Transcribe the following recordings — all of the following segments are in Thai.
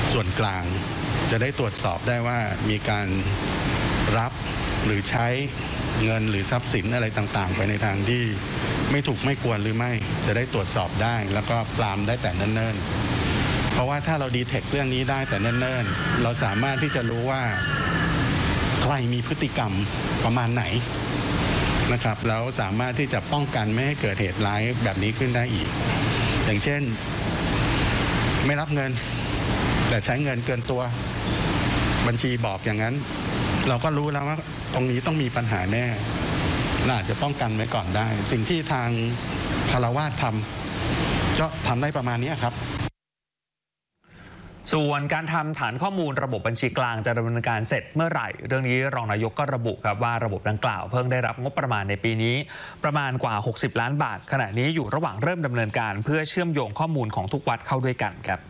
ส่วนกลางจะได้ตรวจสอบได้ว่ามีการรับหรือใช้เงินหรือทรัพย์สินอะไรต่างๆไปในทางที่ไม่ถูกไม่ควรหรือไม่จะได้ตรวจสอบได้แล้วก็ปรามได้แต่เนิ่นๆเพราะว่าถ้าเราดีเทคเรื่องนี้ได้แต่เนิ่นๆเราสามารถที่จะรู้ว่าใครมีพฤติกรรมประมาณไหนนะครับแล้วสามารถที่จะป้องกันไม่ให้เกิดเหตุร้ายแบบนี้ขึ้นได้อีกอย่างเช่นไม่รับเงินแต่ใช้เงินเกินตัวบัญชีบอกอย่างนั้นเราก็รู้แล้วว่าตรงนี้ต้องมีปัญหาแน่น่าจะป้องกันไว้ก่อนได้สิ่งที่ทางคฤหัสถ์ทำก็ทำได้ประมาณนี้ครับส่วนการทำฐานข้อมูลระบบบัญชีกลางจะดำเนินการเสร็จเมื่อไหร่เรื่องนี้รองนายกก็ระบุครับว่าระบบดังกล่าวเพิ่งได้รับงบประมาณในปีนี้ประมาณกว่า60 ล้านบาทขณะนี้อยู่ระหว่างเริ่มดำเนินการเพื่อเชื่อมโยงข้อมูลของทุกวัดเข้าด้วยกันครับ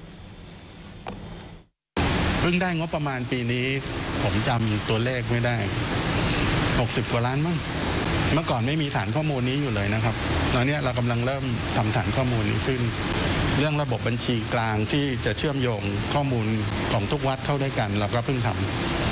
เพิ่งได้งบประมาณปีนี้ผมจำตัวเลขไม่ได้60 กว่าล้านมั้งเมื่อก่อนไม่มีฐานข้อมูลนี้อยู่เลยนะครับตอนนี้เรากำลังเริ่มทำฐานข้อมูลนี้ขึ้นเรื่องระบบบัญชีกลางที่จะเชื่อมโยงข้อมูลของทุกวัดเข้าด้วยกันเราก็เพิ่งทำ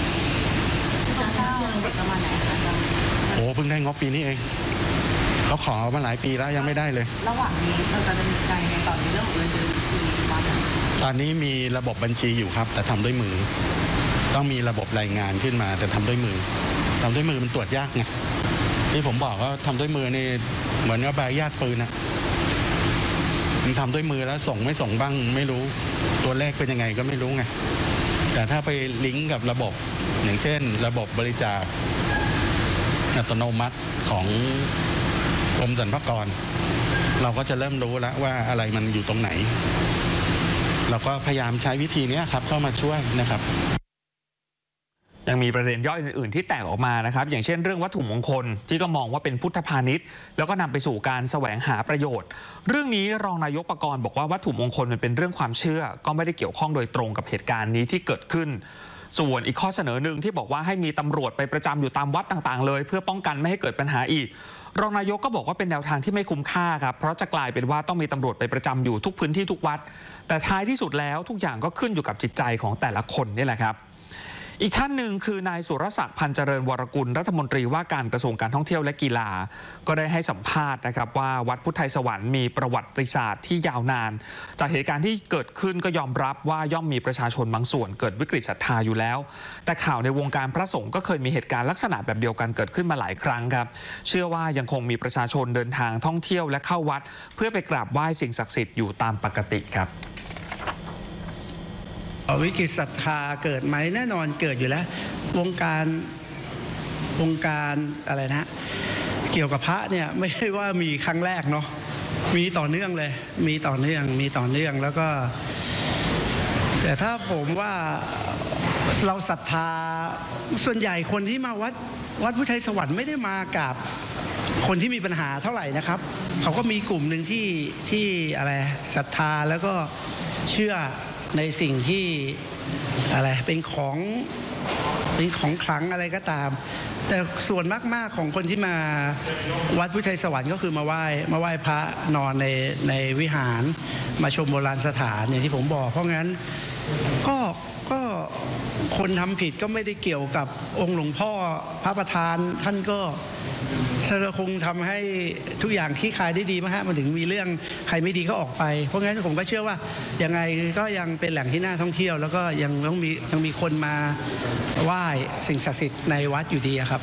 โอ้เพิ่งได้งบปีนี้เองเขาขอมาหลายปีแล้วยังไม่ได้เลยระหว่างนี้เราจะดำเนินการในต่อในเรื่องของเงินเดือนบัญชีวัดตอนนี้มีระบบบัญชีอยู่ครับแต่ทำด้วยมือต้องมีระบบรายงานขึ้นมาแต่ทำด้วยมือมันตรวจยากไงที่ผมบอกว่าทำด้วยมือนี่เหมือนกับใบอนุญาตปืนนะมันทำด้วยมือแล้วส่งไม่ส่งบ้างไม่รู้ตัวเลขเป็นยังไงก็ไม่รู้ไงแต่ถ้าไปลิงก์กับระบบอย่างเช่นระบบบริจาคอัตโนมัติของกรมสรรพากรเราก็จะเริ่มรู้แล้วว่าอะไรมันอยู่ตรงไหนเราก็พยายามใช้วิธีนี้ครับเข้ามาช่วยนะครับยังมีประเด็นย่อยอื่นๆที่แตกออกมานะครับอย่างเช่นเรื่องวัตถุมงคลที่ก็มองว่าเป็นพุทธพาณิชย์แล้วก็นำไปสู่การแสวงหาประโยชน์เรื่องนี้รองนายกปกรณ์บอกว่าวัตถุมงคลมันเป็นเรื่องความเชื่อก็ไม่ได้เกี่ยวข้องโดยตรงกับเหตุการณ์นี้ที่เกิดขึ้นส่วนอีกข้อเสนอหนึ่งที่บอกว่าให้มีตำรวจไปประจำอยู่ตามวัดต่างๆเลยเพื่อป้องกันไม่ให้เกิดปัญหาอีกรองนายกก็บอกว่าเป็นแนวทางที่ไม่คุ้มค่าครับเพราะจะกลายเป็นว่าต้องมีตำรวจไปประจำอยู่ทุกพื้นที่ทุกวัดแต่ท้ายที่สุดแล้วทุกอย่างก็ขึ้นอยู่กับจิตใจของแต่ละคนนี่แหละครับอีกท่านหนึ่งคือนายสุรศักดิ์พันเจริญวรกุลรัฐมนตรีว่าการกระทรวงการท่องเที่ยวและกีฬาก็ได้ให้สัมภาษณ์นะครับว่าวัดพุทธไทยสวรรค์มีประวัติศาสตร์ที่ยาวนานจากเหตุการณ์ที่เกิดขึ้นก็ยอมรับว่าย่อมมีประชาชนบางส่วนเกิดวิกฤตศรัทธาอยู่แล้วแต่ข่าวในวงการพระสงฆ์ก็เคยมีเหตุการณ์ลักษณะแบบเดียวกันเกิดขึ้นมาหลายครั้งครับเชื่อว่ายังคงมีประชาชนเดินทางท่องเที่ยวและเข้าวัดเพื่อไปกราบไหว้สิ่งศักดิ์สิทธิ์อยู่ตามปกติครับวิกฤตศรัทธาเกิดไหมแน่นอนเกิดอยู่แล้ววงการอะไรนะเกี่ยวกับพระเนี่ยไม่ใช่ว่ามีครั้งแรกเนาะมีต่อเนื่องเลยมีต่อเนื่องแล้วก็แต่ถ้าผมว่าเราศรัทธาส่วนใหญ่คนที่มาวัดพุทธไทยสวรรค์ไม่ได้มากับคนที่มีปัญหาเท่าไหร่นะครับเขาก็มีกลุ่มหนึ่งที่อะไรศรัทธาแล้วก็เชื่อในสิ่งที่อะไรเป็นของขลังอะไรก็ตามแต่ส่วนมากๆของคนที่มาวัดพุทธไทยสวรรค์ก็คือมาไหว้พระนอนในวิหารมาชมโบราณสถานอย่างที่ผมบอกเพราะงั้นก็คนทำผิดก็ไม่ได้เกี่ยวกับองค์หลวงพ่อพระประธานท่านก็คงทำให้ทุกอย่างที่ขายได้ดีมากมันถึงมีเรื่องใครไม่ดีก็ออกไปเพราะงั้นผมก็เชื่อว่ายังไงก็ยังเป็นแหล่งที่น่าท่องเที่ยวแล้วก็ยังมีคนมาไหว้สิ่งศักดิ์สิทธิ์ในวัดอยู่ดีครับ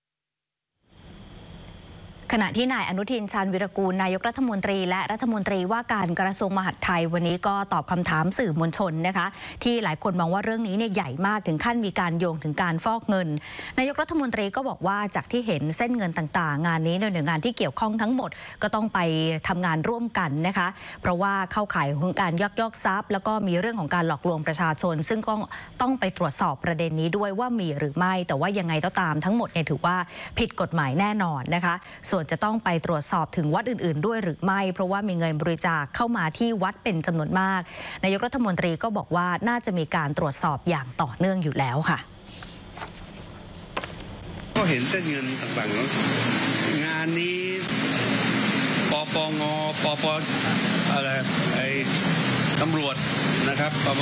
ขณะที่นายอนุทินชาญวิรากูลนายกรัฐมนตรีและรัฐมนตรีว่าการกระทรวงมหาดไทยวันนี้ก็ตอบคำถามสื่อมวลชนนะคะที่หลายคนมองว่าเรื่องนี้เนี่ยใหญ่มากถึงขั้นมีการโยงถึงการฟอกเงินนายกรัฐมนตรีก็บอกว่าจากที่เห็นเส้นเงินต่างๆงานนี้หน่วยงานที่เกี่ยวข้องทั้งหมดก็ต้องไปทำงานร่วมกันนะคะเพราะว่าเข้าข่ายของการยักยอกทรัพย์แล้วก็มีเรื่องของการหลอกลวงประชาชนซึ่งก็ต้องไปตรวจสอบประเด็นนี้ด้วยว่ามีหรือไม่แต่ว่ายังไงก็ตามทั้งหมดเนี่ยถือว่าผิดกฎหมายแน่นอนนะคะส่วนจะต้องไปตรวจสอบถึงวัดอื่นๆด้วยหรือไม่เพราะว่ามีเงินบริจาคเข้ามาที่วัดเป็นจำนวนมากนายกรัฐมนตรีก็บอกว่าน่าจะมีการตรวจสอบอย่างต่อเนื่องอยู่แล้วค่ะก็เห็นเส้นเงินต่างๆงานนี้ปปงปปอะไรตำรวจนะครับ